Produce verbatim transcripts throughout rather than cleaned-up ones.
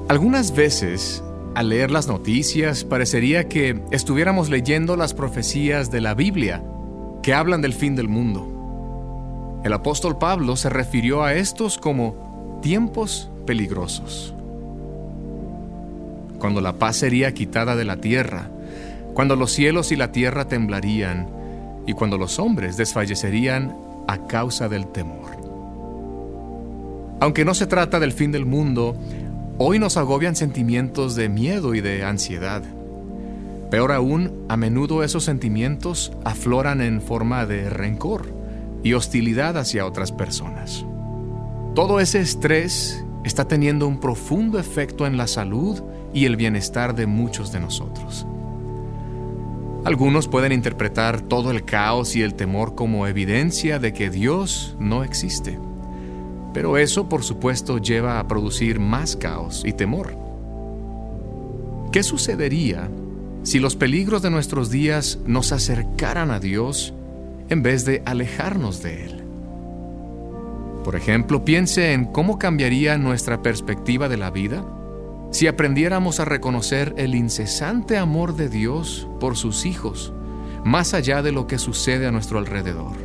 Algunas veces, al leer las noticias, parecería que estuviéramos leyendo las profecías de la Biblia, que hablan del fin del mundo. El apóstol Pablo se refirió a estos como tiempos peligrosos. Cuando la paz sería quitada de la tierra, cuando los cielos y la tierra temblarían, y cuando los hombres desfallecerían a causa del temor. Aunque no se trata del fin del mundo, hoy nos agobian sentimientos de miedo y de ansiedad. Peor aún, a menudo esos sentimientos afloran en forma de rencor y hostilidad hacia otras personas. Todo ese estrés está teniendo un profundo efecto en la salud y el bienestar de muchos de nosotros. Algunos pueden interpretar todo el caos y el temor como evidencia de que Dios no existe. Pero eso, por supuesto, lleva a producir más caos y temor. ¿Qué sucedería si los peligros de nuestros días nos acercaran a Dios en vez de alejarnos de Él? Por ejemplo, piense en cómo cambiaría nuestra perspectiva de la vida si aprendiéramos a reconocer el incesante amor de Dios por sus hijos, más allá de lo que sucede a nuestro alrededor.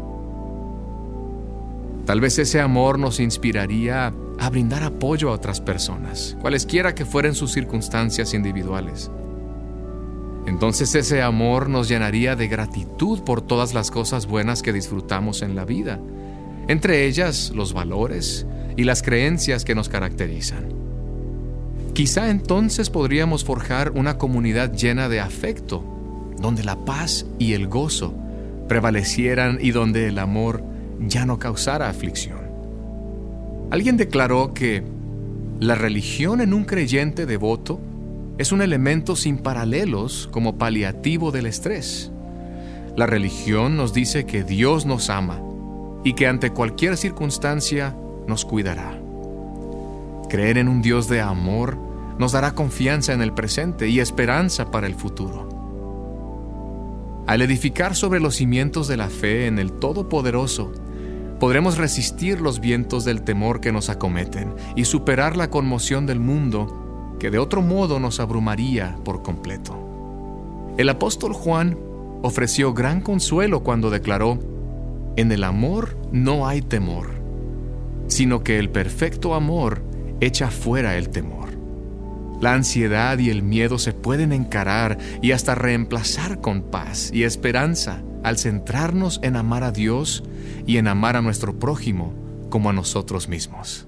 Tal vez ese amor nos inspiraría a brindar apoyo a otras personas, cualesquiera que fueran sus circunstancias individuales. Entonces ese amor nos llenaría de gratitud por todas las cosas buenas que disfrutamos en la vida, entre ellas los valores y las creencias que nos caracterizan. Quizá entonces podríamos forjar una comunidad llena de afecto, donde la paz y el gozo prevalecieran y donde el amor ya no causara aflicción. Alguien declaró que la religión en un creyente devoto es un elemento sin paralelos como paliativo del estrés. La religión nos dice que Dios nos ama y que ante cualquier circunstancia nos cuidará. Creer en un Dios de amor nos dará confianza en el presente y esperanza para el futuro. Al edificar sobre los cimientos de la fe en el Todopoderoso, podremos resistir los vientos del temor que nos acometen y superar la conmoción del mundo que de otro modo nos abrumaría por completo. El apóstol Juan ofreció gran consuelo cuando declaró: en el amor no hay temor, sino que el perfecto amor echa fuera el temor. La ansiedad y el miedo se pueden encarar y hasta reemplazar con paz y esperanza al centrarnos en amar a Dios y en amar a nuestro prójimo como a nosotros mismos.